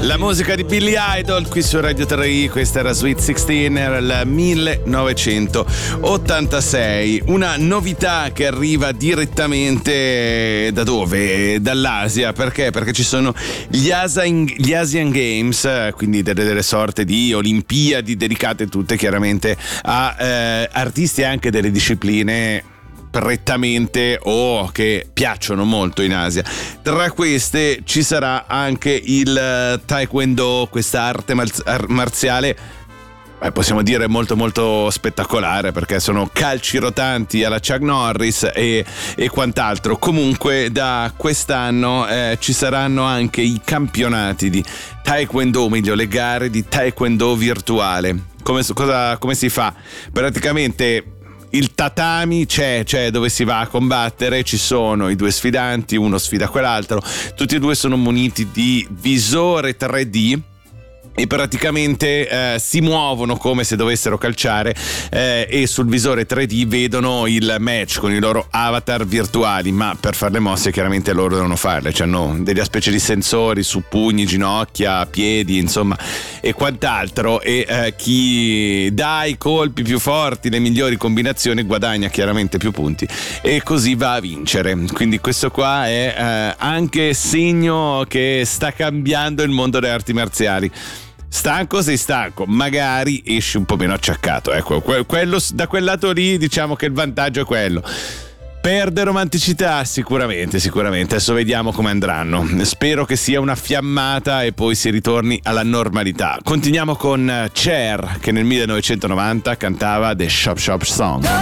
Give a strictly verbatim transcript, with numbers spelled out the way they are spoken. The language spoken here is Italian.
La musica di Billy Idol qui su Radio tre, questa era Sweet sedici, era il millenovecentottantasei. Una novità che arriva direttamente da dove? Dall'Asia. Perché? Perché ci sono gli Asian, gli Asian Games, quindi delle, delle sorte di Olimpiadi dedicate tutte chiaramente a eh, artisti anche delle discipline prettamente o che piacciono molto in Asia. Tra queste ci sarà anche il Taekwondo, questa arte marziale, eh, possiamo dire molto molto spettacolare, perché sono calci rotanti alla Chuck Norris e, e quant'altro. Comunque da quest'anno eh, ci saranno anche i campionati di Taekwondo, o meglio le gare di Taekwondo virtuale. Come, cosa, come si fa? Praticamente il tatami c'è, c'è dove si va a combattere, ci sono i due sfidanti, uno sfida quell'altro, tutti e due sono muniti di visore tre D e praticamente eh, si muovono come se dovessero calciare eh, e sul visore tre D vedono il match con i loro avatar virtuali, ma per fare le mosse chiaramente loro devono farle, cioè hanno delle specie di sensori su pugni, ginocchia, piedi, insomma, e quant'altro, e eh, chi dà i colpi più forti, le migliori combinazioni, guadagna chiaramente più punti e così va a vincere. Quindi questo qua è eh, anche segno che sta cambiando il mondo delle arti marziali. Stanco sei stanco, magari esci un po' meno acciaccato, ecco, quello, da quel lato lì diciamo che il vantaggio è quello. Perde romanticità? Sicuramente, sicuramente. Adesso vediamo come andranno. Spero che sia una fiammata e poi si ritorni alla normalità. Continuiamo con Cher, che nel millenovecentonovanta cantava The Shop Shop Song.